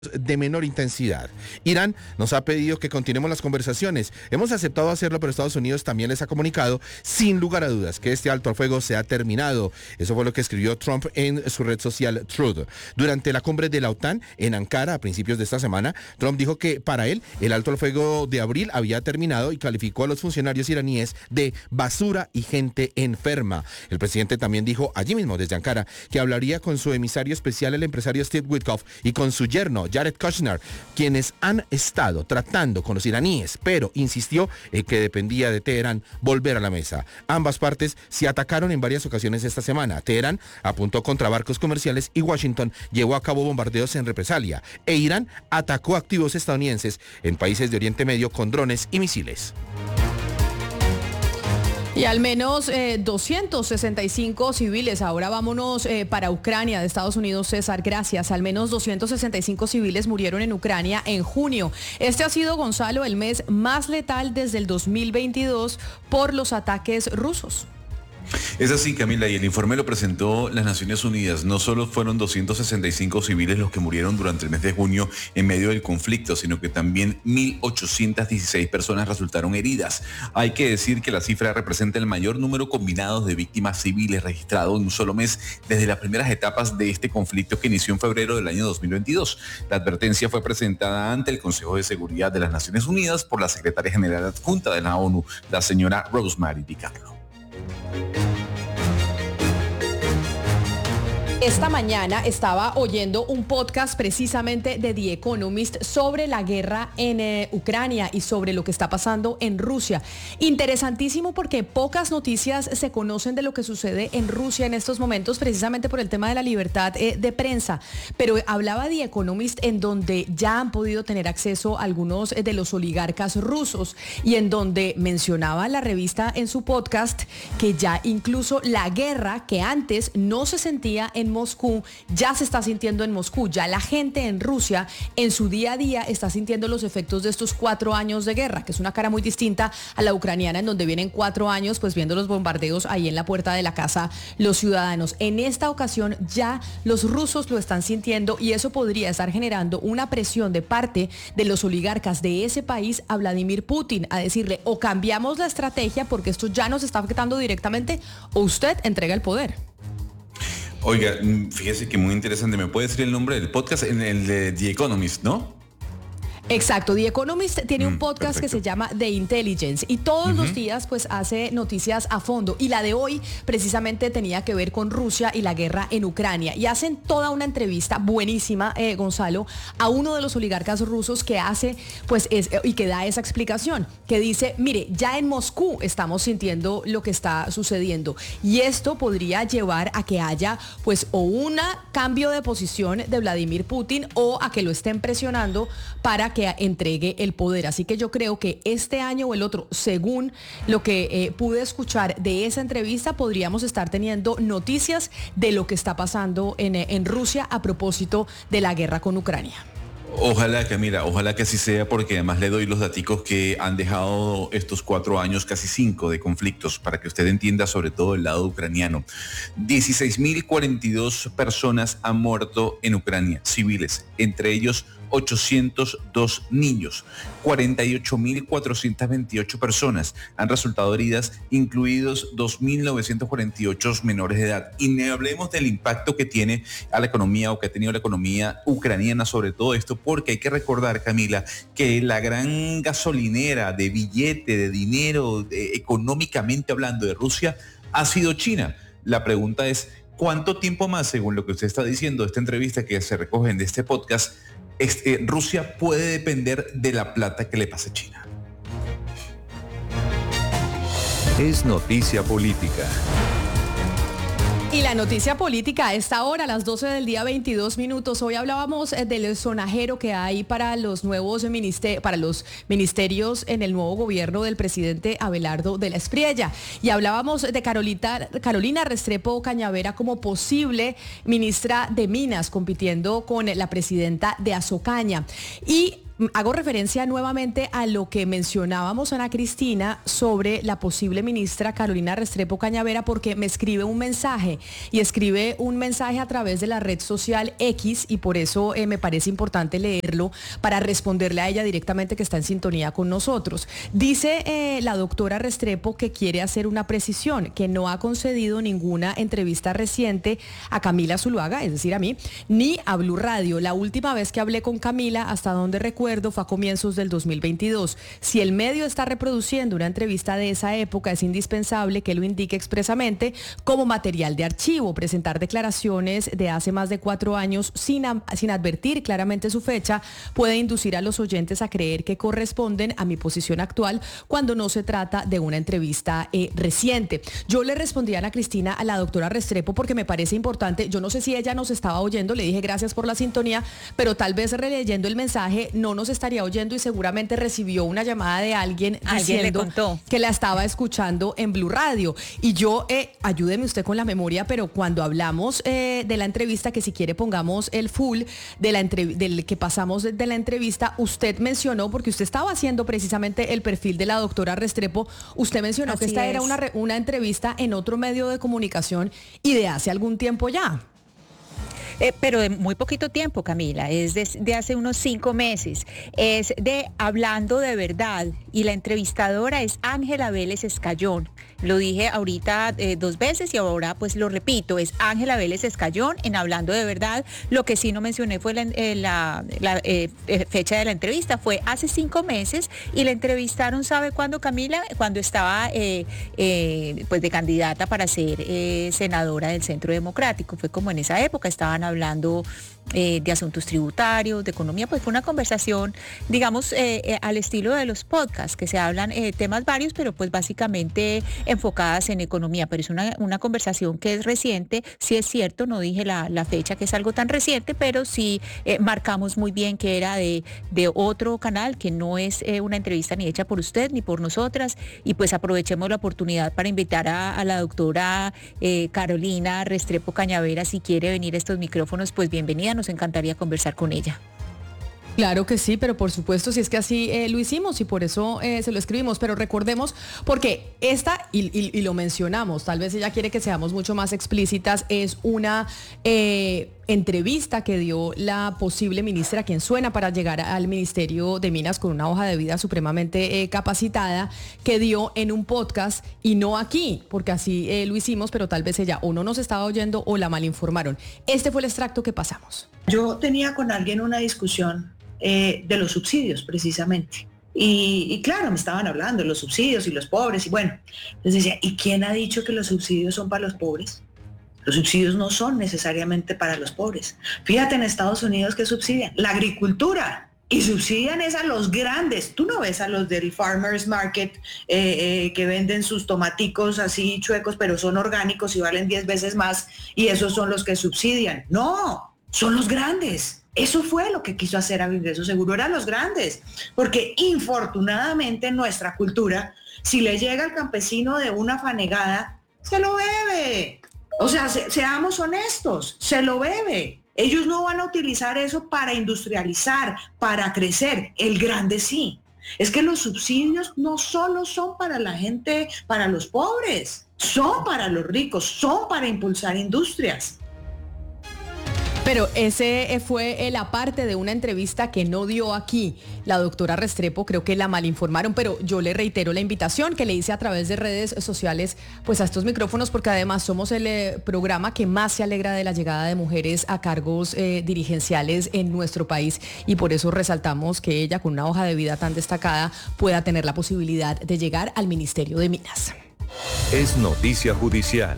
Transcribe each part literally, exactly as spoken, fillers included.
de menor intensidad. Irán nos ha pedido que continuemos las conversaciones. Hemos aceptado hacerlo, pero Estados Unidos también les ha comunicado, sin lugar a dudas, que este alto al fuego se ha terminado. Eso fue lo que escribió Trump en su red social Truth. Durante la cumbre de la OTAN en Ankara a principios de esta semana, Trump dijo que para él el alto al fuego de abril había terminado y calificó a los funcionarios iraníes de basura y gente enferma. El presidente también dijo allí mismo desde Ankara que hablaría con su emisario especial, el empresario Steve Witkoff, y con su yerno Jared Kushner, quienes han estado tratando con los iraníes, pero insistió en que dependía de Teherán volver a la mesa. Ambas partes se atacaron en varias ocasiones esta semana. Teherán apuntó contra barcos comerciales y Washington llevó a cabo bombardeos en represalia. E Irán atacó activos estadounidenses en países de Oriente Medio con drones y misiles. Y al menos eh, doscientos sesenta y cinco civiles, ahora vámonos eh, para Ucrania de Estados Unidos, César, gracias. Al menos doscientos sesenta y cinco civiles murieron en Ucrania en junio. Este ha sido, Gonzalo, el mes más letal desde el dos mil veintidós por los ataques rusos. Es así, Camila, y el informe lo presentó las Naciones Unidas. No solo fueron doscientos sesenta y cinco civiles los que murieron durante el mes de junio en medio del conflicto, sino que también mil ochocientas dieciséis personas resultaron heridas. Hay que decir que la cifra representa el mayor número combinado de víctimas civiles registrado en un solo mes desde las primeras etapas de este conflicto que inició en febrero del año dos mil veintidós. La advertencia fue presentada ante el Consejo de Seguridad de las Naciones Unidas por la secretaria general adjunta de la ONU, la señora Rosemary DiCarlo. Esta mañana estaba oyendo un podcast precisamente de The Economist sobre la guerra en eh, Ucrania y sobre lo que está pasando en Rusia. Interesantísimo porque pocas noticias se conocen de lo que sucede en Rusia en estos momentos, precisamente por el tema de la libertad eh, de prensa. Pero hablaba The Economist en donde ya han podido tener acceso a algunos de los oligarcas rusos y en donde mencionaba la revista en su podcast que ya incluso la guerra que antes no se sentía en Moscú, ya se está sintiendo en Moscú. Ya la gente en Rusia, en su día a día, está sintiendo los efectos de estos cuatro años de guerra, que es una cara muy distinta a la ucraniana, en donde vienen cuatro años, pues viendo los bombardeos ahí en la puerta de la casa los ciudadanos. En esta ocasión ya los rusos lo están sintiendo y eso podría estar generando una presión de parte de los oligarcas de ese país a Vladimir Putin, a decirle o cambiamos la estrategia porque esto ya nos está afectando directamente o usted entrega el poder. Oiga, fíjese que muy interesante. ¿Me puede decir el nombre del podcast? En el de The Economist, ¿no? Exacto, The Economist tiene un podcast mm, que se llama The Intelligence y todos uh-huh. los días pues hace noticias a fondo y la de hoy precisamente tenía que ver con Rusia y la guerra en Ucrania y hacen toda una entrevista buenísima, eh, Gonzalo, a uno de los oligarcas rusos que hace pues es, y que da esa explicación, que dice, mire, ya en Moscú estamos sintiendo lo que está sucediendo y esto podría llevar a que haya pues o un cambio de posición de Vladimir Putin o a que lo estén presionando para que entregue el poder. Así que yo creo que este año o el otro, según lo que eh, pude escuchar de esa entrevista, podríamos estar teniendo noticias de lo que está pasando en, en Rusia a propósito de la guerra con Ucrania. Ojalá que, mira, ojalá que así sea, porque además le doy los daticos que han dejado estos cuatro años, casi cinco, de conflictos, para que usted entienda sobre todo el lado ucraniano. dieciséis mil cuarenta y dos personas han muerto en Ucrania, civiles, entre ellos ochocientos dos niños. cuarenta y ocho mil cuatrocientas veintiocho personas han resultado heridas, incluidos dos mil novecientos cuarenta y ocho menores de edad. Y no hablemos del impacto que tiene a la economía o que ha tenido la economía ucraniana sobre todo esto, porque hay que recordar, Camila, que la gran gasolinera de billete, de dinero, de, económicamente hablando, de Rusia, ha sido China. La pregunta es, ¿cuánto tiempo más, según lo que usted está diciendo de esta entrevista que se recoge de este podcast, Este, Rusia puede depender de la plata que le pase a China? Es noticia política. Y la noticia política a esta hora, a las doce del día, veintidós minutos. Hoy hablábamos del sonajero que hay para los nuevos ministerios, para los ministerios en el nuevo gobierno del presidente Abelardo de la Espriella. Y hablábamos de Carolita, Carolina Restrepo Cañavera como posible ministra de Minas, compitiendo con la presidenta de Azocaña. Y hago referencia nuevamente a lo que mencionábamos, Ana Cristina, sobre la posible ministra Carolina Restrepo Cañavera, porque me escribe un mensaje y escribe un mensaje a través de la red social X, y por eso eh, me parece importante leerlo para responderle a ella directamente, que está en sintonía con nosotros. Dice eh, la doctora Restrepo que quiere hacer una precisión, que no ha concedido ninguna entrevista reciente a Camila Zuluaga, es decir, a mí, ni a Blue Radio. La última vez que hablé con Camila, hasta donde recuerdo, fue a comienzos del dos mil veintidós. Si el medio está reproduciendo una entrevista de esa época, es indispensable que lo indique expresamente como material de archivo. Presentar declaraciones de hace más de cuatro años sin, sin advertir claramente su fecha puede inducir a los oyentes a creer que corresponden a mi posición actual cuando no se trata de una entrevista eh, reciente. Yo le respondí a Ana Cristina, a la doctora Restrepo, porque me parece importante. Yo no sé si ella nos estaba oyendo, le dije gracias por la sintonía, pero tal vez releyendo el mensaje no nos estaría oyendo y seguramente recibió una llamada de alguien diciendo que la estaba escuchando en Blue Radio. Y yo, eh, ayúdeme usted con la memoria, pero cuando hablamos eh, de la entrevista, que si quiere pongamos el full de la entrev- del que pasamos de, de la entrevista, usted mencionó, porque usted estaba haciendo precisamente el perfil de la doctora Restrepo, usted mencionó Así que esta es. era una, re- una entrevista en otro medio de comunicación y de hace algún tiempo ya. Eh, pero de muy poquito tiempo, Camila, es de, de hace unos cinco meses. Es de Hablando de Verdad y la entrevistadora es Ángela Vélez Escayón. Lo dije ahorita eh, dos veces y ahora pues lo repito, es Ángela Vélez Escayón en Hablando de Verdad. Lo que sí no mencioné fue la, eh, la, la eh, fecha de la entrevista, fue hace cinco meses y la entrevistaron, ¿sabe cuándo, Camila? Cuando estaba eh, eh, pues de candidata para ser eh, senadora del Centro Democrático. Fue como en esa época, estaban hablando eh, de asuntos tributarios, de economía, pues fue una conversación, digamos, eh, eh, al estilo de los podcasts, que se hablan eh, temas varios, pero pues básicamente enfocadas en economía, pero es una, una conversación que es reciente. Sí es cierto, no dije la, la fecha, que es algo tan reciente, pero sí eh, marcamos muy bien que era de, de otro canal, que no es eh, una entrevista ni hecha por usted ni por nosotras, y pues aprovechemos la oportunidad para invitar a, a la doctora eh, Carolina Restrepo Cañavera, si quiere venir a estos micrófonos, pues bienvenida, nos encantaría conversar con ella. Claro que sí, pero por supuesto, si es que así eh, lo hicimos y por eso eh, se lo escribimos, pero recordemos, porque esta, y, y, y lo mencionamos, tal vez ella quiere que seamos mucho más explícitas, es una eh, entrevista que dio la posible ministra, quien suena para llegar al Ministerio de Minas con una hoja de vida supremamente eh, capacitada, que dio en un podcast y no aquí, porque así eh, lo hicimos, pero tal vez ella o no nos estaba oyendo o la malinformaron. Este fue el extracto que pasamos. Yo tenía con alguien una discusión Eh, de los subsidios precisamente. Y, y claro, me estaban hablando de los subsidios y los pobres y bueno, les decía, ¿y quién ha dicho que los subsidios son para los pobres? Los subsidios no son necesariamente para los pobres. Fíjate en Estados Unidos que subsidian la agricultura y subsidian es a los grandes. Tú no ves a los del Farmers Market eh, eh, que venden sus tomaticos así chuecos, pero son orgánicos y valen diez veces más y esos son los que subsidian. No, son los grandes. Eso fue lo que quiso hacer Agroingreso Seguro, eran los grandes, porque infortunadamente en nuestra cultura, si le llega al campesino de una fanegada, se lo bebe. O sea, se, seamos honestos, se lo bebe. Ellos no van a utilizar eso para industrializar, para crecer, el grande sí. Es que los subsidios no solo son para la gente, para los pobres, son para los ricos, son para impulsar industrias. Pero ese fue la parte de una entrevista que no dio aquí la doctora Restrepo, creo que la malinformaron, pero yo le reitero la invitación que le hice a través de redes sociales pues a estos micrófonos, porque además somos el eh, programa que más se alegra de la llegada de mujeres a cargos eh, dirigenciales en nuestro país y por eso resaltamos que ella con una hoja de vida tan destacada pueda tener la posibilidad de llegar al Ministerio de Minas. Es noticia judicial.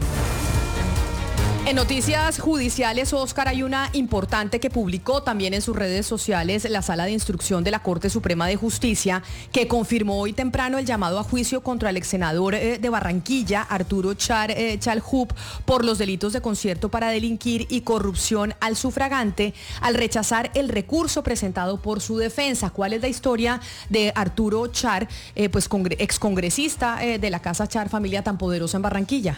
En noticias judiciales, Oscar, hay una importante que publicó también en sus redes sociales la Sala de Instrucción de la Corte Suprema de Justicia, que confirmó hoy temprano el llamado a juicio contra el exsenador eh, de Barranquilla, Arturo Char eh, Chalhub, por los delitos de concierto para delinquir y corrupción al sufragante, al rechazar el recurso presentado por su defensa. ¿Cuál es la historia de Arturo Char, eh, pues congre- excongresista eh, de la Casa Char, familia tan poderosa en Barranquilla?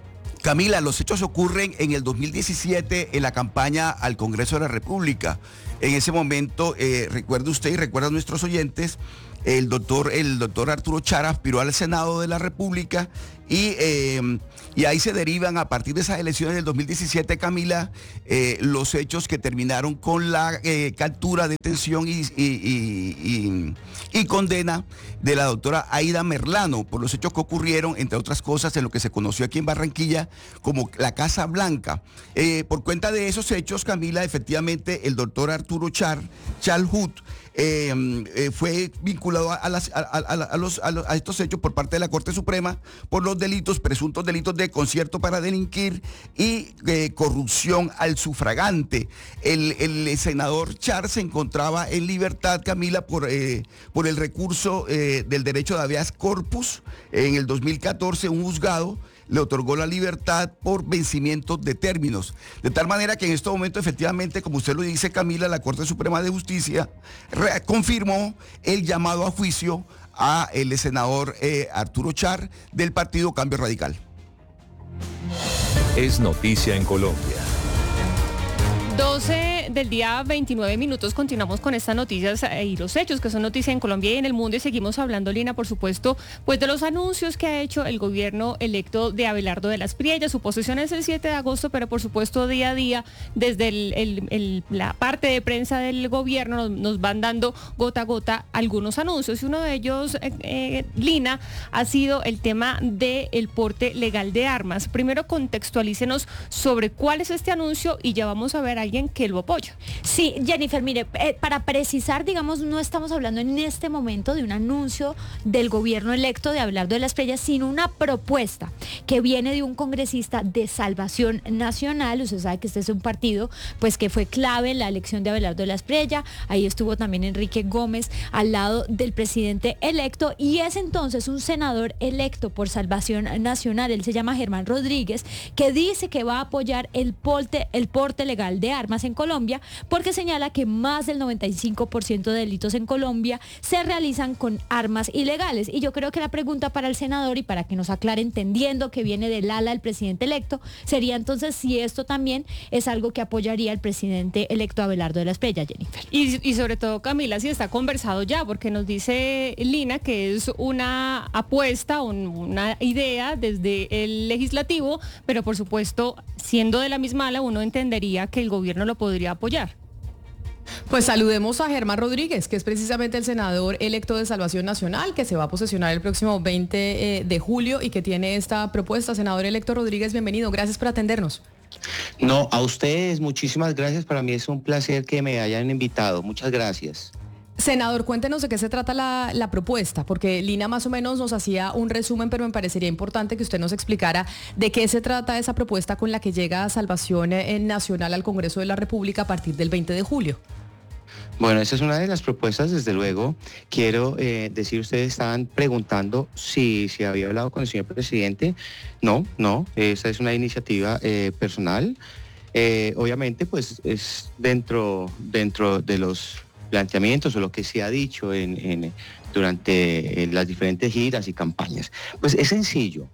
Camila, los hechos ocurren en el dos mil diecisiete en la campaña al Congreso de la República. En ese momento, eh, recuerde usted y recuerdan nuestros oyentes, el doctor, el doctor Arturo Char aspiró al Senado de la República y, eh, y ahí se derivan a partir de esas elecciones del dos mil diecisiete, Camila, eh, los hechos que terminaron con la eh, captura, detención y, y, y, y, y condena de la doctora Aida Merlano por los hechos que ocurrieron, entre otras cosas, en lo que se conoció aquí en Barranquilla como la Casa Blanca. Eh, por cuenta de esos hechos, Camila, efectivamente, el doctor Arturo Char, Chalhut, Eh, eh, fue vinculado a, las, a, a, a, los, a, los, a estos hechos por parte de la Corte Suprema por los delitos, presuntos delitos de concierto para delinquir y eh, corrupción al sufragante. El, el senador Char se encontraba en libertad, Camila, por, eh, por el recurso eh, del derecho de habeas corpus. En el dos mil catorce, un juzgado le otorgó la libertad por vencimiento de términos. De tal manera que en este momento, efectivamente, como usted lo dice, Camila, la Corte Suprema de Justicia re- confirmó el llamado a juicio a el senador eh, Arturo Char del partido Cambio Radical. Es noticia en Colombia. doce del día, veintinueve minutos, continuamos con estas noticias y los hechos que son noticia en Colombia y en el mundo, y seguimos hablando, Lina, por supuesto, pues de los anuncios que ha hecho el gobierno electo de Abelardo de las Priellas. Su posesión es el siete de agosto, pero por supuesto día a día, desde el, el, el, la parte de prensa del gobierno nos, nos van dando gota a gota algunos anuncios, y uno de ellos, eh, eh, Lina, ha sido el tema del porte legal de armas. Primero contextualícenos sobre cuál es este anuncio y ya vamos a ver a alguien que lo apoya. Sí, Jennifer, mire, eh, para precisar, digamos, no estamos hablando en este momento de un anuncio del gobierno electo de Abelardo de las Priellas, sino una propuesta que viene de un congresista de Salvación Nacional. Usted sabe que este es un partido pues que fue clave en la elección de Abelardo de las Priellas. Ahí estuvo también Enrique Gómez al lado del presidente electo, y es entonces un senador electo por Salvación Nacional, él se llama Germán Rodríguez, que dice que va a apoyar el porte, el porte legal de armas en Colombia, porque señala que más del noventa y cinco por ciento de delitos en Colombia se realizan con armas ilegales. Y yo creo que la pregunta para el senador, y para que nos aclare, entendiendo que viene del ala del presidente electo, sería entonces si esto también es algo que apoyaría el presidente electo Abelardo de las Priellas, Jennifer. Y, y sobre todo, Camila, si está conversado ya, porque nos dice Lina que es una apuesta, un, una idea desde el legislativo, pero por supuesto, siendo de la misma ala, uno entendería que el gobierno lo podría apoyar. Pues saludemos a Germán Rodríguez, que es precisamente el senador electo de Salvación Nacional, que se va a posesionar el próximo veinte de julio y que tiene esta propuesta. Senador electo Rodríguez, bienvenido, gracias por atendernos. No, a ustedes muchísimas gracias, para mí es un placer que me hayan invitado, muchas gracias. Senador, cuéntenos de qué se trata la, la propuesta, porque Lina más o menos nos hacía un resumen, pero me parecería importante que usted nos explicara de qué se trata esa propuesta con la que llega Salvación Nacional al Congreso de la República a partir del veinte de julio. Bueno, esa es una de las propuestas, desde luego. Quiero eh, decir, ustedes estaban preguntando si, si había hablado con el señor presidente. No, no, esa es una iniciativa eh, personal. Eh, obviamente, pues es dentro, dentro de los planteamientos o lo que se ha dicho en, en, durante en las diferentes giras y campañas. Pues es sencillo.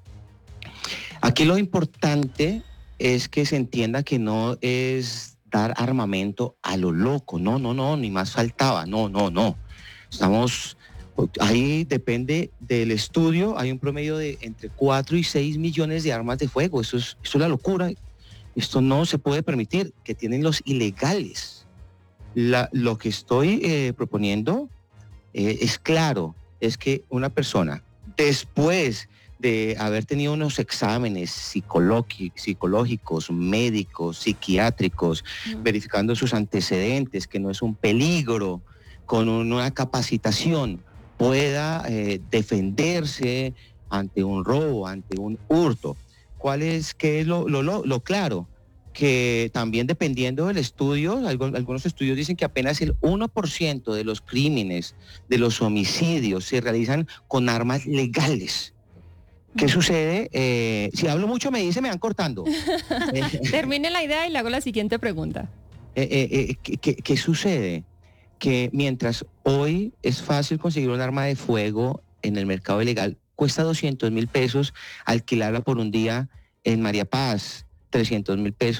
Aquí lo importante es que se entienda que no es dar armamento a lo loco, no, no, no, ni más faltaba, no, no, no. Estamos, ahí depende del estudio, hay un promedio de entre cuatro y seis millones de armas de fuego, eso es, eso es la locura, esto no se puede permitir, que tienen los ilegales. La, lo que estoy eh, proponiendo eh, es claro, es que una persona, después de haber tenido unos exámenes psicológicos, médicos, psiquiátricos, uh-huh. verificando sus antecedentes, que no es un peligro, con una capacitación, pueda eh, defenderse ante un robo, ante un hurto. ¿Cuál es, qué es lo, lo, lo, lo claro? Que también dependiendo del estudio, algunos estudios dicen que apenas el uno por ciento de los crímenes, de los homicidios, se realizan con armas legales. ¿Qué sucede? Eh, si hablo mucho me dice, me van cortando. Termine la idea y le hago la siguiente pregunta. Eh, eh, eh, ¿qué, qué, ¿Qué sucede? Que mientras hoy es fácil conseguir un arma de fuego en el mercado ilegal, cuesta doscientos mil pesos alquilarla por un día en María Paz, trescientos mil pesos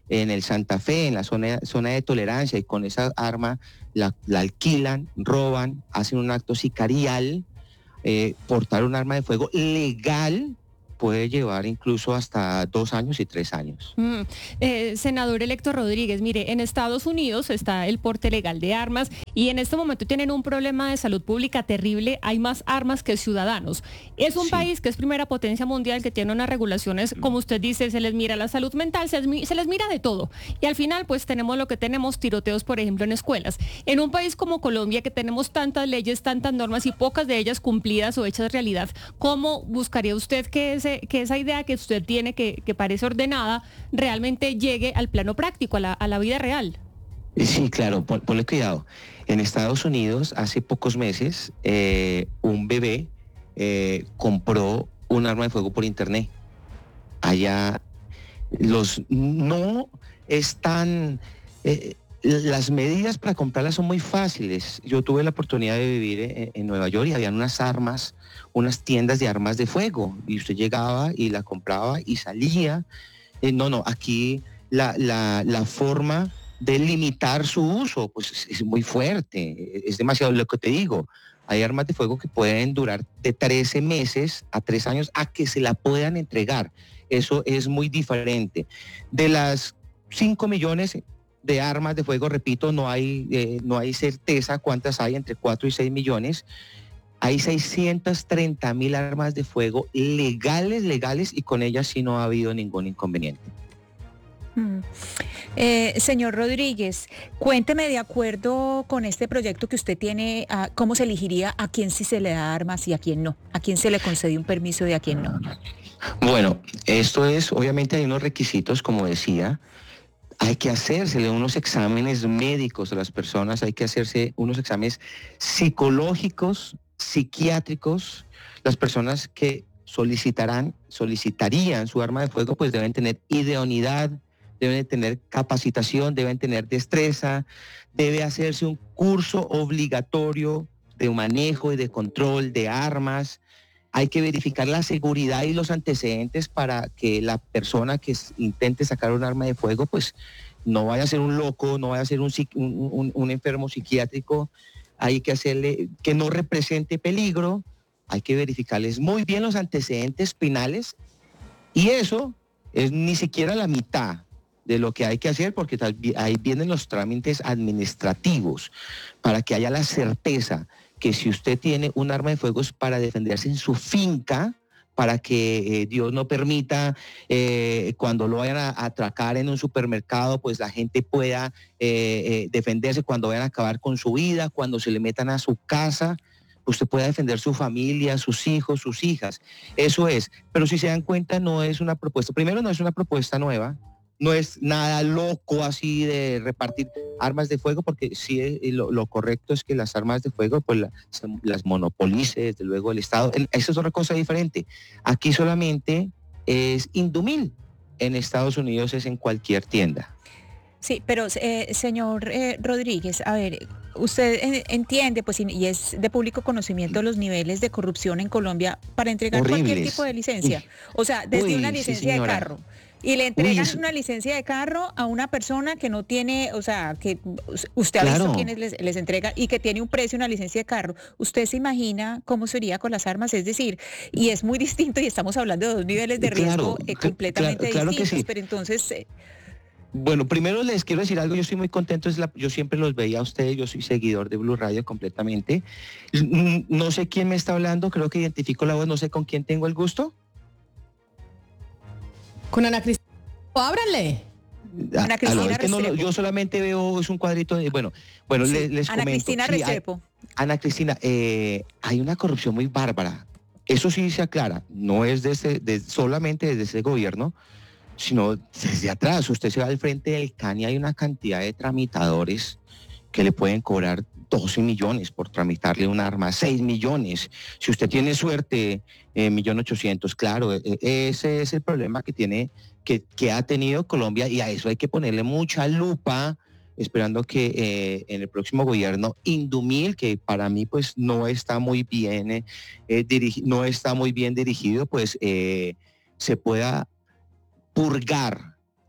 en el Santa Fe, en la zona, zona de tolerancia, y con esa arma la, la alquilan, roban, hacen un acto sicarial. Eh, portar un arma de fuego legal puede llevar incluso hasta dos años y tres años. Mm, eh, senador electo Rodríguez, mire, en Estados Unidos está el porte legal de armas y en este momento tienen un problema de salud pública terrible. Hay más armas que ciudadanos. Es un sí. país que es primera potencia mundial, que tiene unas regulaciones, como usted dice, se les mira la salud mental, se les, se les mira de todo. Y al final, pues tenemos lo que tenemos, tiroteos, por ejemplo, en escuelas. En un país como Colombia, que tenemos tantas leyes, tantas normas y pocas de ellas cumplidas o hechas realidad, ¿cómo buscaría usted que ese que esa idea que usted tiene, que, que parece ordenada, realmente llegue al plano práctico, a la, a la vida real? Sí, claro, pon, ponle cuidado. En Estados Unidos, hace pocos meses, eh, un bebé eh, compró un arma de fuego por internet. Allá los no están... Eh, las medidas para comprarlas son muy fáciles. Yo tuve la oportunidad de vivir en, en Nueva York y habían unas armas, unas tiendas de armas de fuego, y usted llegaba y la compraba y salía. Eh, no, no, aquí la, la, la forma de limitar su uso pues es, es muy fuerte, es demasiado. Lo que te digo, hay armas de fuego que pueden durar de trece meses a tres años a que se la puedan entregar. Eso es muy diferente. De las cinco millones de armas de fuego, repito, no hay, eh, no hay certeza cuántas hay, entre cuatro y seis millones. Hay seiscientas treinta mil armas de fuego legales, legales, y con ellas sí no ha habido ningún inconveniente. Mm. Eh, señor Rodríguez, cuénteme, de acuerdo con este proyecto que usted tiene, uh, ¿cómo se elegiría a quién sí se le da armas y a quién no? ¿A quién se le concede un permiso y a quién no? Bueno, esto es, obviamente hay unos requisitos, como decía. Hay que hacerse unos exámenes médicos a las personas, hay que hacerse unos exámenes psicológicos, psiquiátricos. Las personas que solicitarán, solicitarían su arma de fuego, pues deben tener idoneidad, deben tener capacitación, deben tener destreza, debe hacerse un curso obligatorio de manejo y de control de armas. Hay que verificar la seguridad y los antecedentes para que la persona que intente sacar un arma de fuego pues no vaya a ser un loco, no vaya a ser un, un, un, un enfermo psiquiátrico. Hay que hacerle que no represente peligro. Hay que verificarles muy bien los antecedentes penales, y eso es ni siquiera la mitad de lo que hay que hacer, porque ahí vienen los trámites administrativos para que haya la certeza que si usted tiene un arma de fuego es para defenderse en su finca, para que eh, Dios no permita eh, cuando lo vayan a, a atracar en un supermercado, pues la gente pueda eh, eh, defenderse cuando vayan a acabar con su vida, cuando se le metan a su casa, usted pueda defender su familia, sus hijos, sus hijas. Eso es. Pero si se dan cuenta, no es una propuesta. Primero, no es una propuesta nueva. No es nada loco así de repartir armas de fuego, porque sí lo, lo correcto es que las armas de fuego pues la, las monopolice desde luego el Estado. Eso es otra cosa diferente. Aquí solamente es Indumil. En Estados Unidos es en cualquier tienda. Sí, pero eh, señor eh, Rodríguez, a ver, usted entiende, pues, y es de público conocimiento los niveles de corrupción en Colombia para entregar Horribles. Cualquier tipo de licencia. Uy. O sea, desde Uy, una licencia sí, de carro. Y le entregan Uy, una licencia de carro a una persona que no tiene, o sea, que usted ha claro. visto quienes les, les entrega, y que tiene un precio una licencia de carro. ¿Usted se imagina cómo sería con las armas? Es decir, y es muy distinto, y estamos hablando de dos niveles de riesgo claro, eh, completamente claro, claro distintos, sí. pero entonces... Eh, Bueno, primero les quiero decir algo, yo estoy muy contento, es la, yo siempre los veía a ustedes, yo soy seguidor de Blue Radio completamente. No sé quién me está hablando, creo que identifico la voz, no sé con quién tengo el gusto. Con Ana Cristina. ¡Ábranle! Ana Cristina es que no, yo solamente veo, es un cuadrito de, bueno, bueno, sí, les, les Ana comento. Cristina sí, Restrepo. Ana Cristina, eh, hay una corrupción muy bárbara. Eso sí se aclara, no es desde, de, solamente desde ese gobierno, sino desde atrás. Usted se va al frente del C A N y hay una cantidad de tramitadores que le pueden cobrar doce millones por tramitarle un arma, seis millones. Si usted tiene suerte, eh, millón ochocientos, claro, eh, ese es el problema que tiene, que, que ha tenido Colombia, y a eso hay que ponerle mucha lupa, esperando que eh, en el próximo gobierno Indumil, que para mí pues no está muy bien, eh, eh, dirigi- no está muy bien dirigido, pues eh, se pueda purgar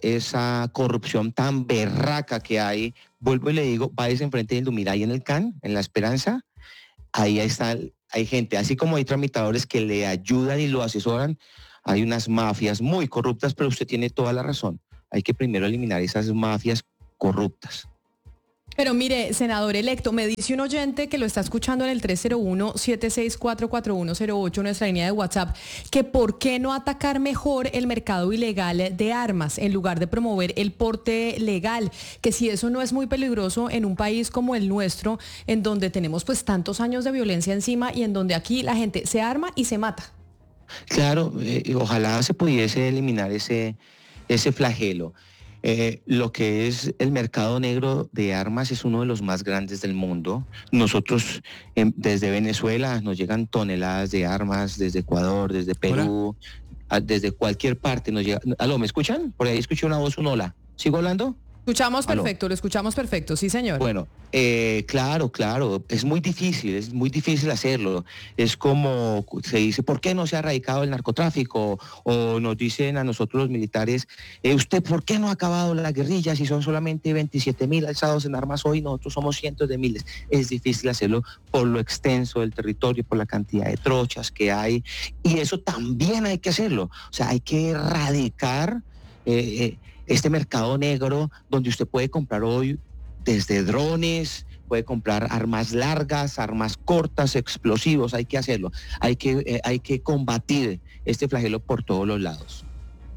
esa corrupción tan berraca que hay, vuelvo y le digo, váyase enfrente del Dumiray en el C A N, en La Esperanza, ahí está, hay gente, así como hay tramitadores que le ayudan y lo asesoran, hay unas mafias muy corruptas, pero usted tiene toda la razón, hay que primero eliminar esas mafias corruptas. Pero mire, senador electo, me dice un oyente que lo está escuchando en el tres cero uno, siete seis cuatro, cuatro uno cero ocho, nuestra línea de WhatsApp, que por qué no atacar mejor el mercado ilegal de armas en lugar de promover el porte legal, que si eso no es muy peligroso en un país como el nuestro, en donde tenemos pues tantos años de violencia encima y en donde aquí la gente se arma y se mata. Claro, eh, ojalá se pudiese eliminar ese, ese flagelo. Eh, lo que es el mercado negro de armas es uno de los más grandes del mundo. Nosotros eh, desde Venezuela nos llegan toneladas de armas, desde Ecuador, desde Perú, a, desde cualquier parte nos llega. ¿Aló, me escuchan? Por ahí escuché una voz, un hola. ¿Sigo hablando? Escuchamos perfecto, ¿Aló? Lo escuchamos perfecto, sí señor. Bueno, eh, claro, claro, es muy difícil, es muy difícil hacerlo. Es como se dice, ¿por qué no se ha erradicado el narcotráfico? O nos dicen a nosotros los militares, eh, ¿usted por qué no ha acabado la guerrilla si son solamente veintisiete mil alzados en armas hoy? Nosotros somos cientos de miles. Es difícil hacerlo por lo extenso del territorio, por la cantidad de trochas que hay. Y eso también hay que hacerlo. O sea, hay que erradicar Eh, eh, este mercado negro donde usted puede comprar hoy desde drones, puede comprar armas largas, armas cortas, explosivos, hay que hacerlo, hay que, eh, hay que combatir este flagelo por todos los lados.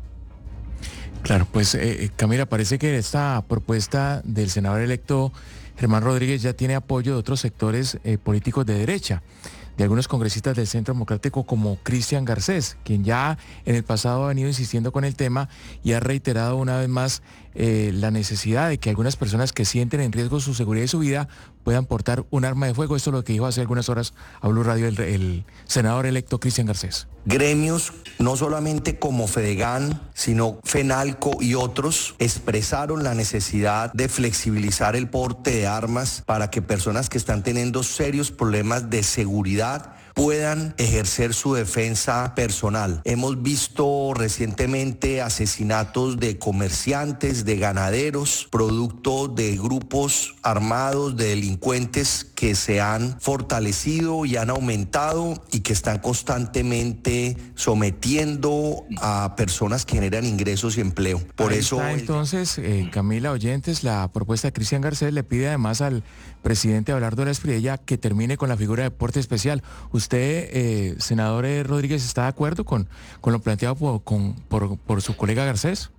Claro, pues eh, Camila, parece que esta propuesta del senador electo Germán Rodríguez ya tiene apoyo de otros sectores eh, políticos de derecha, de algunos congresistas del Centro Democrático como Cristian Garcés, quien ya en el pasado ha venido insistiendo con el tema y ha reiterado una vez más eh, la necesidad de que algunas personas que sienten en riesgo su seguridad y su vida puedan portar un arma de fuego. Esto es lo que dijo hace algunas horas a Blue Radio el, el senador electo Cristian Garcés. Gremios, no solamente como Fedegan, sino FENALCO y otros, expresaron la necesidad de flexibilizar el porte de armas para que personas que están teniendo serios problemas de seguridad puedan ejercer su defensa personal. Hemos visto recientemente asesinatos de comerciantes, de ganaderos, producto de grupos armados, de delincuentes que se han fortalecido y han aumentado y que están constantemente sometiendo a personas que generan ingresos y empleo. Por Ahí eso está, entonces, eh, Camila, oyentes, la propuesta de Cristian Garcés le pide además al presidente Abelardo de la Espriella que termine con la figura de porte especial. ¿Usted, eh, senador Rodríguez, está de acuerdo con, con lo planteado por, con, por, por su colega Garcés?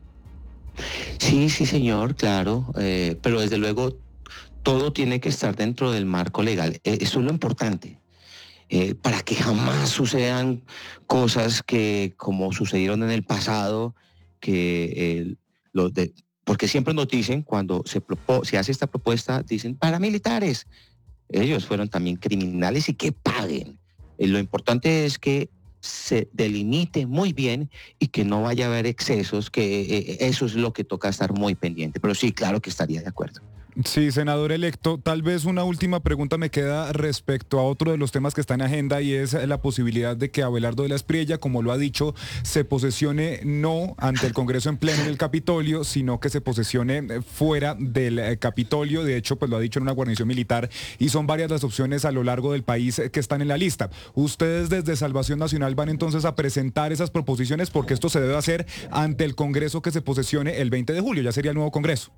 Sí, sí, señor, claro, eh, pero desde luego todo tiene que estar dentro del marco legal. Eh, eso es lo importante, eh, para que jamás sucedan cosas que como sucedieron en el pasado, que eh, los de, porque siempre nos dicen cuando se, propo, se hace esta propuesta, dicen paramilitares. Ellos fueron también criminales y que paguen. Eh, lo importante es que se delimite muy bien y que no vaya a haber excesos, que eh, eso es lo que toca estar muy pendiente. Pero sí, claro que estaría de acuerdo. Sí, senador electo, tal vez una última pregunta me queda respecto a otro de los temas que está en agenda y es la posibilidad de que Abelardo de la Espriella, como lo ha dicho, se posesione no ante el Congreso en pleno en el Capitolio, sino que se posesione fuera del Capitolio. De hecho, pues lo ha dicho en una guarnición militar y son varias las opciones a lo largo del país que están en la lista. Ustedes desde Salvación Nacional van entonces a presentar esas proposiciones porque esto se debe hacer ante el Congreso que se posesione el veinte de julio, ya sería el nuevo Congreso.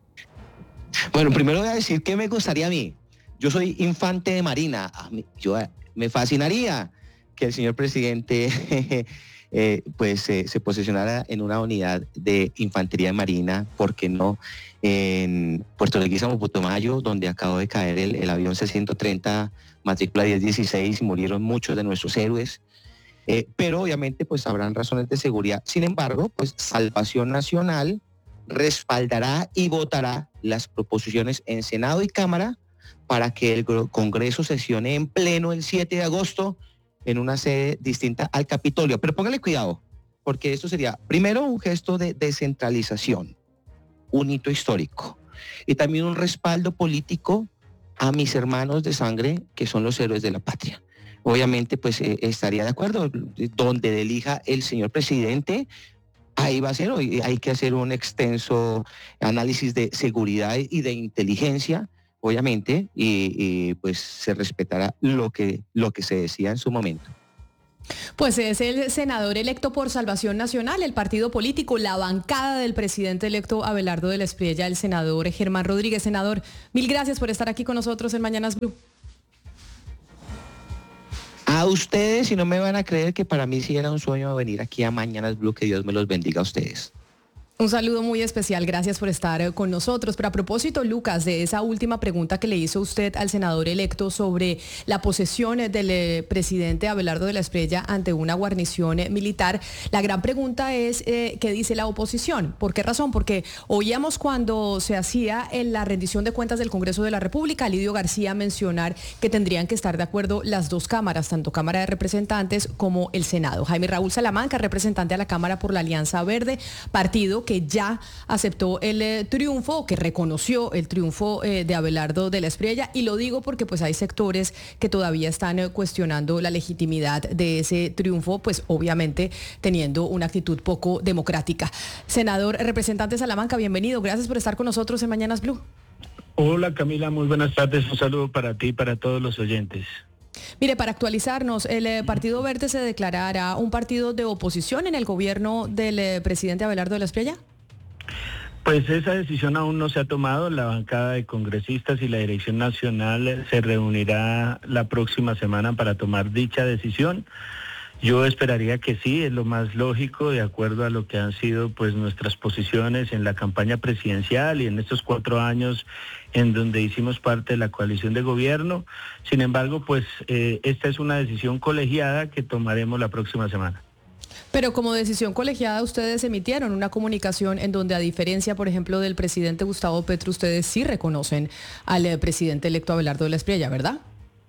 Bueno, primero voy a decir qué me gustaría a mí. Yo soy infante de Marina. A mí, yo, me fascinaría que el señor presidente eh, pues eh, se posesionara en una unidad de infantería de Marina, ¿por qué no? En Puerto Leguízamo, Putumayo, donde acabó de caer el, el avión C ciento treinta, matrícula diez dieciséis, y murieron muchos de nuestros héroes. Eh, pero obviamente pues habrán razones de seguridad. Sin embargo, pues Salvación Nacional respaldará y votará las proposiciones en Senado y Cámara para que el Congreso sesione en pleno el siete de agosto en una sede distinta al Capitolio. Pero póngale cuidado, porque esto sería primero un gesto de descentralización, un hito histórico, y también un respaldo político a mis hermanos de sangre, que son los héroes de la patria. Obviamente, pues eh, estaría de acuerdo, donde elija el señor presidente, ahí va a ser, hoy hay que hacer un extenso análisis de seguridad y de inteligencia, obviamente, y, y pues se respetará lo que, lo que se decía en su momento. Pues es el senador electo por Salvación Nacional, el partido político, la bancada del presidente electo Abelardo de la Espriella, el senador Germán Rodríguez. Senador, mil gracias por estar aquí con nosotros en Mañanas Blue. A ustedes, si no me van a creer, que para mí sí era un sueño venir aquí a Mañanas Blue, que Dios me los bendiga a ustedes. Un saludo muy especial, gracias por estar con nosotros. Pero a propósito, Lucas, de esa última pregunta que le hizo usted al senador electo sobre la posesión del eh, presidente Abelardo de la Espriella ante una guarnición eh, militar, la gran pregunta es eh, ¿qué dice la oposición? ¿Por qué razón? Porque oíamos cuando se hacía en la rendición de cuentas del Congreso de la República, Lidio García mencionar que tendrían que estar de acuerdo las dos cámaras, tanto Cámara de Representantes como el Senado. Jaime Raúl Salamanca, representante a la Cámara por la Alianza Verde, partido que ya aceptó el eh, triunfo, que reconoció el triunfo eh, de Abelardo de la Espriella, y lo digo porque pues hay sectores que todavía están eh, cuestionando la legitimidad de ese triunfo, pues obviamente teniendo una actitud poco democrática. Senador, representante Salamanca, bienvenido, gracias por estar con nosotros en Mañanas Blue. Hola Camila, muy buenas tardes, un saludo para ti y para todos los oyentes. Mire, para actualizarnos, el eh, Partido Verde se declarará un partido de oposición en el gobierno del eh, presidente Abelardo de la Espriella. Pues esa decisión aún no se ha tomado. La bancada de congresistas y la dirección nacional se reunirá la próxima semana para tomar dicha decisión. Yo esperaría que sí, es lo más lógico, de acuerdo a lo que han sido pues nuestras posiciones en la campaña presidencial y en estos cuatro años en donde hicimos parte de la coalición de gobierno. Sin embargo, pues eh, esta es una decisión colegiada que tomaremos la próxima semana. Pero como decisión colegiada, ustedes emitieron una comunicación en donde, a diferencia, por ejemplo, del presidente Gustavo Petro, ustedes sí reconocen al eh, presidente electo Abelardo de la Espriella, ¿verdad?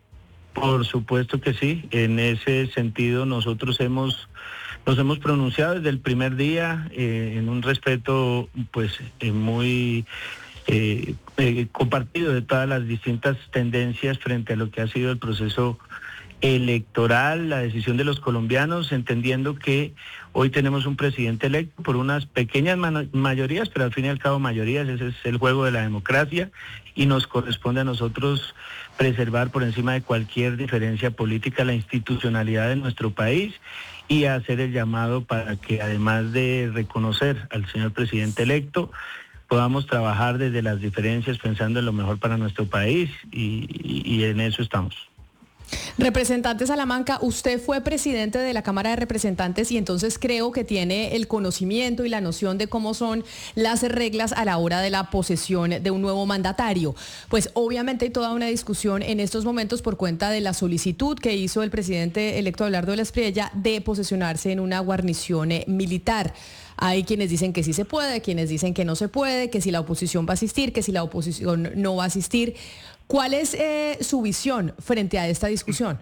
Por supuesto que sí. En ese sentido, nosotros hemos nos hemos pronunciado desde el primer día eh, en un respeto, pues, eh, muy eh, eh, compartido de todas las distintas tendencias frente a lo que ha sido el proceso electoral, la decisión de los colombianos, entendiendo que hoy tenemos un presidente electo por unas pequeñas mayorías, pero al fin y al cabo mayorías, ese es el juego de la democracia, y nos corresponde a nosotros preservar por encima de cualquier diferencia política la institucionalidad de nuestro país y hacer el llamado para que, además de reconocer al señor presidente electo, podamos trabajar desde las diferencias pensando en lo mejor para nuestro país, y, y, y en eso estamos. Representante Salamanca, usted fue presidente de la Cámara de Representantes y entonces creo que tiene el conocimiento y la noción de cómo son las reglas a la hora de la posesión de un nuevo mandatario. Pues obviamente hay toda una discusión en estos momentos por cuenta de la solicitud que hizo el presidente electo Abelardo de la Espriella de posesionarse en una guarnición militar. Hay quienes dicen que sí se puede, quienes dicen que no se puede, que si la oposición va a asistir, que si la oposición no va a asistir. ¿Cuál es eh, su visión frente a esta discusión?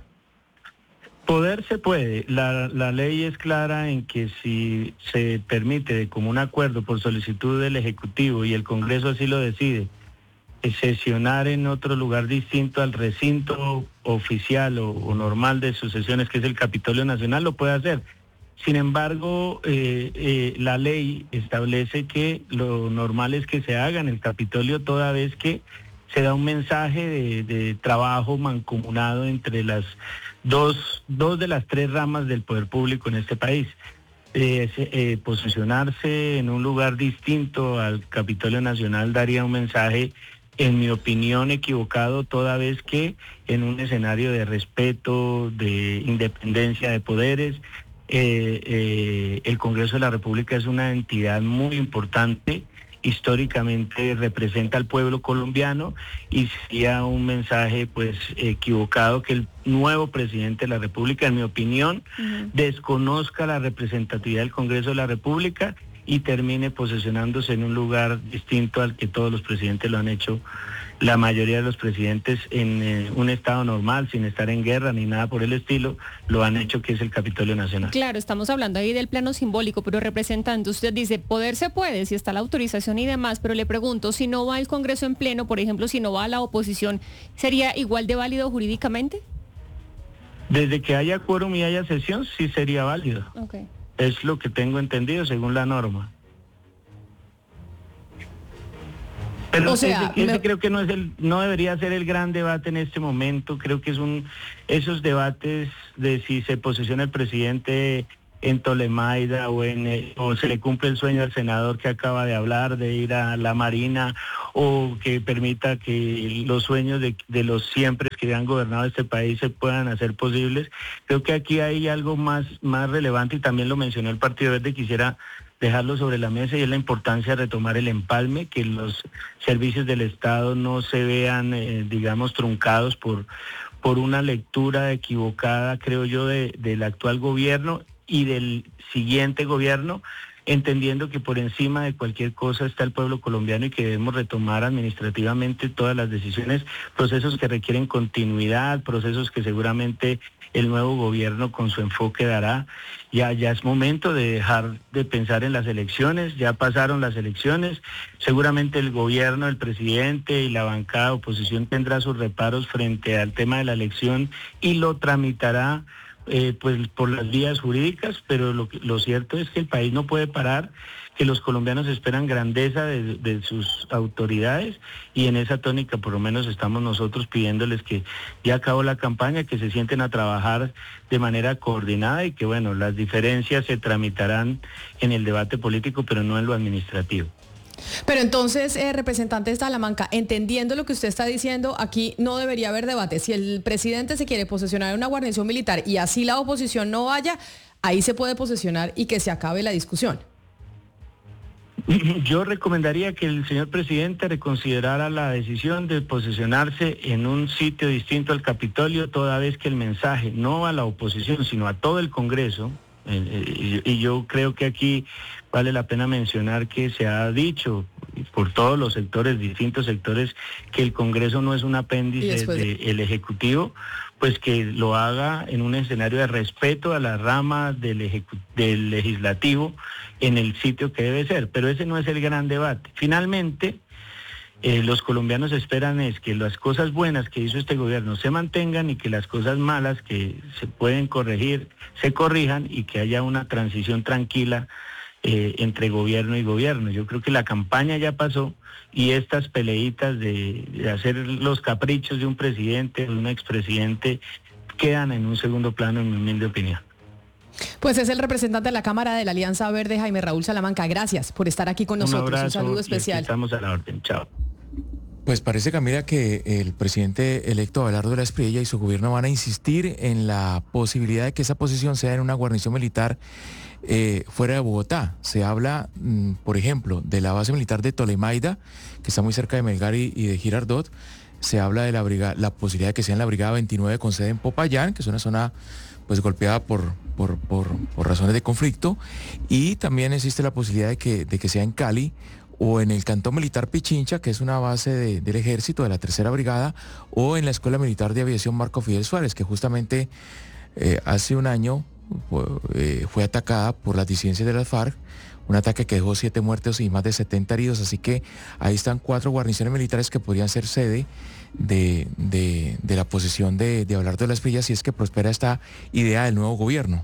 Poder se puede. La, la ley es clara en que si se permite de común acuerdo por solicitud del Ejecutivo y el Congreso así lo decide, sesionar en otro lugar distinto al recinto oficial o, o normal de sus sesiones, que es el Capitolio Nacional, lo puede hacer. Sin embargo, eh, eh, la ley establece que lo normal es que se haga en el Capitolio toda vez que se da un mensaje de, de trabajo mancomunado entre las dos, dos de las tres ramas del poder público en este país. Eh, eh, posicionarse en un lugar distinto al Capitolio Nacional daría un mensaje, en mi opinión, equivocado, toda vez que en un escenario de respeto, de independencia de poderes, eh, eh, el Congreso de la República es una entidad muy importante, históricamente representa al pueblo colombiano, y sería un mensaje pues equivocado que el nuevo presidente de la República, en mi opinión, uh-huh. desconozca la representatividad del Congreso de la República y termine posesionándose en un lugar distinto al que todos los presidentes lo han hecho. La mayoría de los presidentes en eh, un estado normal, sin estar en guerra ni nada por el estilo, lo han hecho, que es el Capitolio Nacional. Claro, estamos hablando ahí del plano simbólico, pero representante, usted dice, poder se puede, si está la autorización y demás, pero le pregunto, si no va el Congreso en pleno, por ejemplo, si no va la oposición, ¿sería igual de válido jurídicamente? Desde que haya quórum y haya sesión, sí sería válido. Okay. Es lo que tengo entendido según la norma. Pero o sea, ese, ese me... creo que no es el, no debería ser el gran debate en este momento. Creo que es un, esos debates de si se posesiona el presidente en Tolemaida o en o se le cumple el sueño al senador que acaba de hablar de ir a la Marina, o que permita que los sueños de, de los siempre que han gobernado este país se puedan hacer posibles. Creo que aquí hay algo más, más relevante, y también lo mencionó el Partido Verde. Quisiera dejarlo sobre la mesa, y es la importancia de retomar el empalme, que los servicios del Estado no se vean, eh, digamos, truncados por, por una lectura equivocada, creo yo, de, del actual gobierno y del siguiente gobierno, entendiendo que por encima de cualquier cosa está el pueblo colombiano y que debemos retomar administrativamente todas las decisiones, procesos que requieren continuidad, procesos que seguramente el nuevo gobierno con su enfoque dará. Ya, ya es momento de dejar de pensar en las elecciones, ya pasaron las elecciones, seguramente el gobierno, el presidente y la bancada de oposición tendrá sus reparos frente al tema de la elección y lo tramitará Eh, pues por las vías jurídicas, pero lo, lo cierto es que el país no puede parar, que los colombianos esperan grandeza de, de sus autoridades, y en esa tónica por lo menos estamos nosotros pidiéndoles que ya acabó la campaña, que se sienten a trabajar de manera coordinada, y que bueno, las diferencias se tramitarán en el debate político, pero no en lo administrativo. Pero entonces, eh, representante de Salamanca, entendiendo lo que usted está diciendo, aquí no debería haber debate. Si el presidente se quiere posesionar en una guarnición militar y así la oposición no vaya, ahí se puede posesionar y que se acabe la discusión. Yo recomendaría que el señor presidente reconsiderara la decisión de posesionarse en un sitio distinto al Capitolio, toda vez que el mensaje, no a la oposición, sino a todo el Congreso, eh, y, y yo creo que aquí vale la pena mencionar que se ha dicho por todos los sectores, distintos sectores, que el Congreso no es un apéndice del Ejecutivo, pues que lo haga en un escenario de respeto a la rama del, ejecu- del Legislativo en el sitio que debe ser. Pero ese no es el gran debate. Finalmente, eh, los colombianos esperan es que las cosas buenas que hizo este gobierno se mantengan, y que las cosas malas que se pueden corregir se corrijan, y que haya una transición tranquila Eh, entre gobierno y gobierno. Yo creo que la campaña ya pasó, y estas peleitas de, de hacer los caprichos de un presidente o de un expresidente quedan en un segundo plano, en mi humilde opinión. Pues es el representante de la Cámara de la Alianza Verde, Jaime Raúl Salamanca. Gracias por estar aquí con nosotros. Un abrazo, un saludo especial. Estamos a la orden. Chao. Pues parece, Camila, que el presidente electo Abelardo de la Espriella y su gobierno van a insistir en la posibilidad de que esa posición sea en una guarnición militar eh, fuera de Bogotá. Se habla, mmm, por ejemplo, de la base militar de Tolemaida, que está muy cerca de Melgar y, y de Girardot. Se habla de la, briga, la posibilidad de que sea en la Brigada veintinueve con sede en Popayán, que es una zona pues golpeada por, por, por, por razones de conflicto. Y también existe la posibilidad de que, de que sea en Cali, o en el Cantón Militar Pichincha, que es una base de, del Ejército, de la Tercera Brigada, o en la Escuela Militar de Aviación Marco Fidel Suárez, que justamente eh, hace un año fue, eh, fue atacada por las disidencias de las FARC, un ataque que dejó siete muertos y más de setenta heridos. Así que ahí están cuatro guarniciones militares que podrían ser sede de, de, de la posesión de, de Abelardo de la Espriella, si es que prospera esta idea del nuevo gobierno.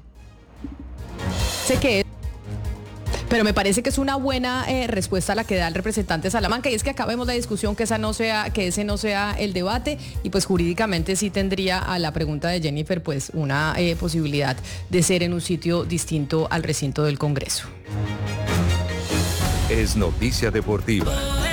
Sé que Pero me parece que es una buena eh, respuesta la que da el representante Salamanca, y es que acabemos la discusión, que esa no sea, que ese no sea el debate, y pues jurídicamente sí tendría, a la pregunta de Jennifer, pues una eh, posibilidad de ser en un sitio distinto al recinto del Congreso. Es noticia deportiva.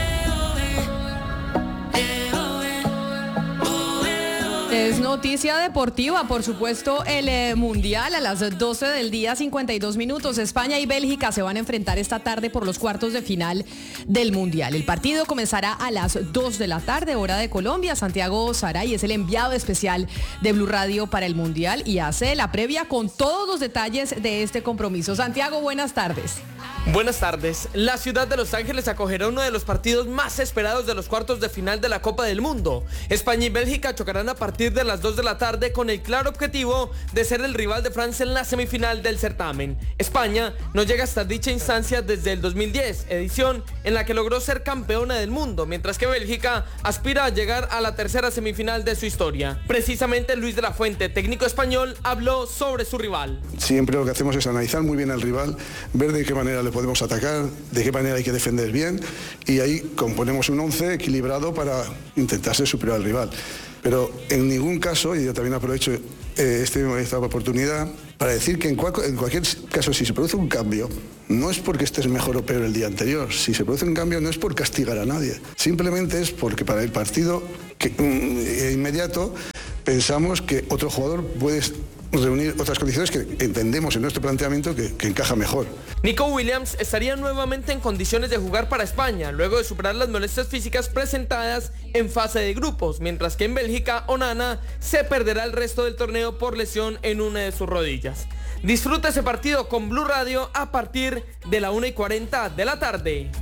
Es noticia deportiva, por supuesto, el eh, Mundial a las doce del día, cincuenta y dos minutos. España y Bélgica se van a enfrentar esta tarde por los cuartos de final del Mundial. El partido comenzará a las dos de la tarde, hora de Colombia. Santiago Saray es el enviado especial de Blue Radio para el Mundial y hace la previa con todos los detalles de este compromiso. Santiago, buenas tardes. Buenas tardes. La ciudad de Los Ángeles acogerá uno de los partidos más esperados de los cuartos de final de la Copa del Mundo. España y Bélgica chocarán a partir de las dos de la tarde con el claro objetivo de ser el rival de Francia en la semifinal del certamen. España no llega hasta dicha instancia desde el dos mil diez, edición en la que logró ser campeona del mundo, mientras que Bélgica aspira a llegar a la tercera semifinal de su historia. Precisamente Luis de la Fuente, técnico español, habló sobre su rival. Siempre lo que hacemos es analizar muy bien al rival, ver de qué manera le podemos atacar, de qué manera hay que defender bien, y ahí componemos un once equilibrado para intentar ser superior al rival. Pero en ningún caso, y yo también aprovecho eh, este, esta oportunidad para decir que en, cual, en cualquier caso, si se produce un cambio, no es porque estés mejor o peor el día anterior. Si se produce un cambio no es por castigar a nadie, simplemente es porque para el partido que, um, inmediato pensamos que otro jugador puede reunir otras condiciones que entendemos en nuestro planteamiento que, que encaja mejor. Nico Williams estaría nuevamente en condiciones de jugar para España, luego de superar las molestias físicas presentadas en fase de grupos, mientras que en Bélgica, Onana se perderá el resto del torneo por lesión en una de sus rodillas. Disfruta ese partido con Blue Radio a partir de la una y cuarenta de la tarde.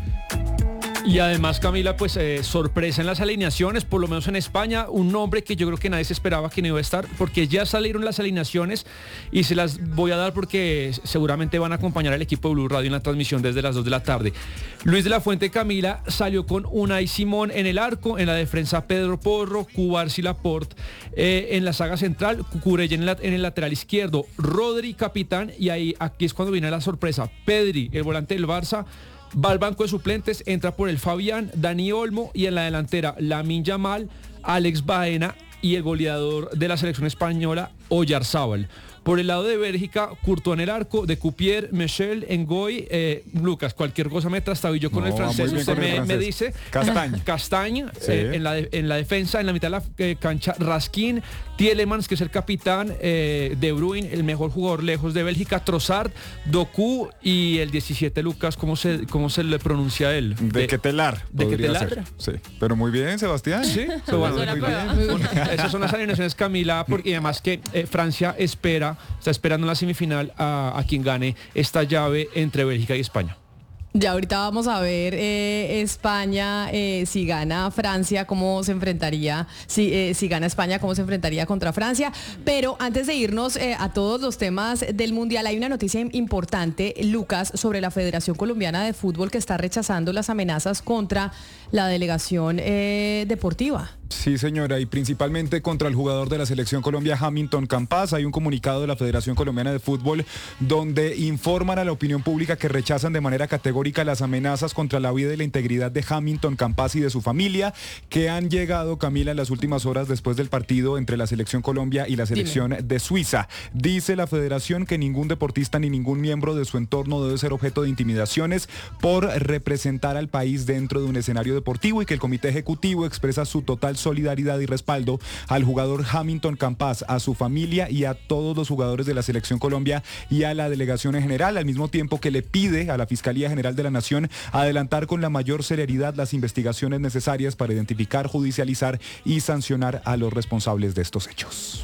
Y además, Camila, pues eh, sorpresa en las alineaciones, por lo menos en España, un nombre que yo creo que nadie se esperaba que no iba a estar, porque ya salieron las alineaciones y se las voy a dar porque seguramente van a acompañar al equipo de Blue Radio en la transmisión desde las dos de la tarde. Luis de la Fuente, Camila, salió con Unai Simón en el arco, en la defensa Pedro Porro, Cubarsí Laporte eh, en la saga central, Cucurella en, la, en el lateral izquierdo, Rodri capitán, y ahí aquí es cuando viene la sorpresa, Pedri, el volante del Barça, va al banco de suplentes, entra por el Fabián, Dani Olmo, y en la delantera Lamine Yamal, Alex Baena y el goleador de la selección española, Oyarzábal. Por el lado de Bélgica, Courtois en el arco, de Cupier, Michel, Ngoy, eh, Lucas, cualquier cosa me trastabillo con no, el francés, usted me, francés. me dice. Castañ. Castañ, sí. eh, en, la de, en la defensa, en la mitad de la eh, cancha, Raskin, Tielemans, que es el capitán, eh, De Bruyne, el mejor jugador lejos de Bélgica, Trossard, Doku y el diecisiete, Lucas, ¿cómo se, cómo se le pronuncia él? De, de Ketelar. De Ketelar. Sí, pero muy bien, Sebastián. Sí, pero bueno, muy bien. Esas son las alineaciones, Camila, porque además que eh, Francia espera, está esperando en la semifinal a, a quien gane esta llave entre Bélgica y España. Ya ahorita vamos a ver eh, España, eh, si gana Francia, cómo se enfrentaría, si, eh, si gana España, cómo se enfrentaría contra Francia. Pero antes de irnos eh, a todos los temas del Mundial, hay una noticia importante, Lucas, sobre la Federación Colombiana de Fútbol, que está rechazando las amenazas contra la delegación eh, deportiva. Sí, señora, y principalmente contra el jugador de la Selección Colombia, Hamilton Campas. Hay un comunicado de la Federación Colombiana de Fútbol donde informan a la opinión pública que rechazan de manera categórica las amenazas contra la vida y la integridad de Hamilton Campas y de su familia, que han llegado, Camila, en las últimas horas después del partido entre la Selección Colombia y la Selección Dime. de Suiza. Dice la Federación que ningún deportista ni ningún miembro de su entorno debe ser objeto de intimidaciones por representar al país dentro de un escenario deportivo, y que el Comité Ejecutivo expresa su total solidaridad y respaldo al jugador Hamilton Campas, a su familia y a todos los jugadores de la Selección Colombia y a la delegación en general, al mismo tiempo que le pide a la Fiscalía General de la Nación adelantar con la mayor celeridad las investigaciones necesarias para identificar, judicializar y sancionar a los responsables de estos hechos.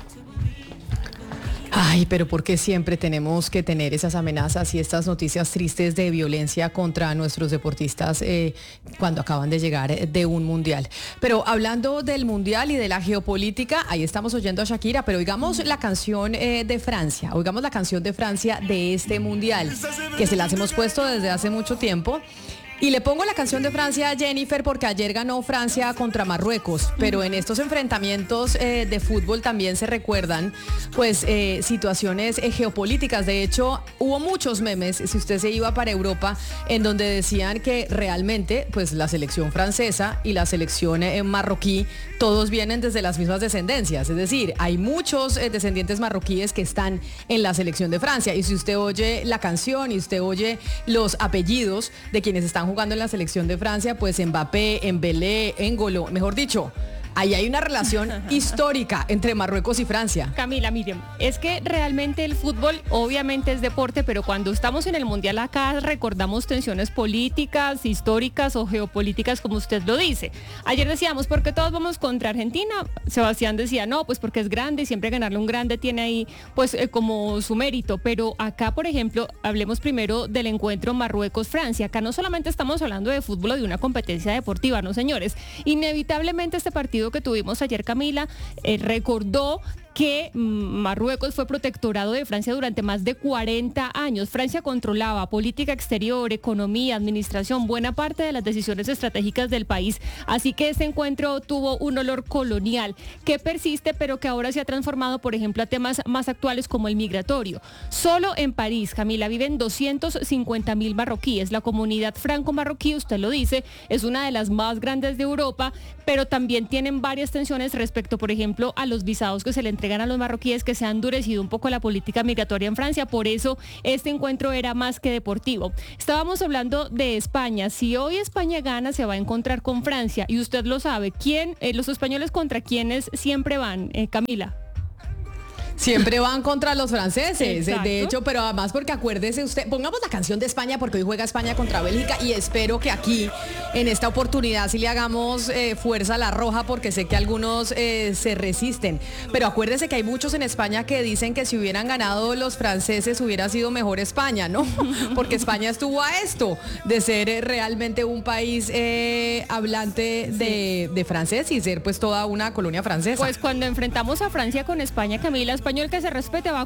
Ay, pero ¿por qué siempre tenemos que tener esas amenazas y estas noticias tristes de violencia contra nuestros deportistas eh, cuando acaban de llegar de un mundial? Pero hablando del mundial y de la geopolítica, ahí estamos oyendo a Shakira, pero oigamos la canción eh, de Francia, oigamos la canción de Francia de este mundial, que se las hemos puesto desde hace mucho tiempo. Y le pongo la canción de Francia a Jennifer porque ayer ganó Francia contra Marruecos, pero en estos enfrentamientos eh, de fútbol también se recuerdan pues eh, situaciones eh, geopolíticas. De hecho, hubo muchos memes, si usted se iba para Europa, en donde decían que realmente pues la selección francesa y la selección eh, marroquí, todos vienen desde las mismas descendencias. Es decir, hay muchos eh, descendientes marroquíes que están en la selección de Francia. Y si usted oye la canción y usted oye los apellidos de quienes están jugando en la selección de Francia, pues Mbappé, Embelé, N'Golo, mejor dicho, ahí hay una relación histórica entre Marruecos y Francia. Camila, miren, es que realmente el fútbol obviamente es deporte, pero cuando estamos en el Mundial acá recordamos tensiones políticas, históricas o geopolíticas, como usted lo dice. Ayer decíamos, ¿por qué todos vamos contra Argentina? Sebastián decía, no, pues porque es grande y siempre ganarle a un grande tiene ahí pues eh, como su mérito. Pero acá, por ejemplo, hablemos primero del encuentro Marruecos-Francia. Acá no solamente estamos hablando de fútbol o de una competencia deportiva, no señores. Inevitablemente este partido que tuvimos ayer, Camila, eh, recordó que Marruecos fue protectorado de Francia durante más de cuarenta años. Francia controlaba política exterior, economía, administración, buena parte de las decisiones estratégicas del país. Así que este encuentro tuvo un olor colonial que persiste, pero que ahora se ha transformado, por ejemplo, a temas más actuales como el migratorio. Solo en París, Camila, viven doscientos cincuenta mil marroquíes. La comunidad franco-marroquí, usted lo dice, es una de las más grandes de Europa, pero también tienen varias tensiones respecto, por ejemplo, a los visados que se le entregan a los marroquíes, que se ha endurecido un poco la política migratoria en Francia. Por eso este encuentro era más que deportivo. Estábamos hablando de España. Si hoy España gana, se va a encontrar con Francia, y usted lo sabe. ¿Quién, eh, los españoles contra quiénes siempre van, eh, Camila? Siempre van contra los franceses, Exacto. de hecho, pero además porque acuérdese usted, pongamos la canción de España porque hoy juega España contra Bélgica y espero que aquí, en esta oportunidad, sí le hagamos eh, fuerza a la roja porque sé que algunos eh, se resisten. Pero acuérdese que hay muchos en España que dicen que si hubieran ganado los franceses hubiera sido mejor España, ¿no? Porque España estuvo a esto de ser eh, realmente un país eh, hablante de, de francés y ser pues toda una colonia francesa. Pues cuando enfrentamos a Francia con España, Camila, español que se respete va